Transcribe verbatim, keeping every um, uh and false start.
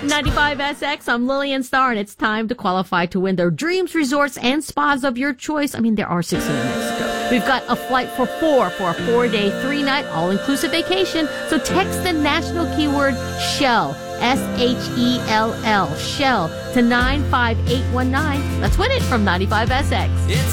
ninety-five S X, I'm Lillian Starr, and it's time to qualify to win their dreams, resorts, and spas of your choice. I mean, there are six in New Mexico. We've got a flight for four for a four-day, three-night, all-inclusive vacation. So text the national keyword SHELL, S H E L L, SHELL, to nine five eight one nine. Let's win it from ninety-five S X.